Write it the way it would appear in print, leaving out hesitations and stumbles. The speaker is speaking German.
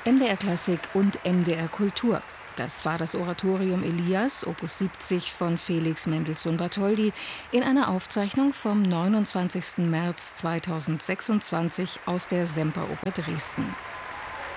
MDR Klassik und MDR Kultur. Das war das Oratorium Elias, Opus 70 von Felix Mendelssohn Bartholdy, in einer Aufzeichnung vom 29. März 2026 aus der Semperoper Dresden.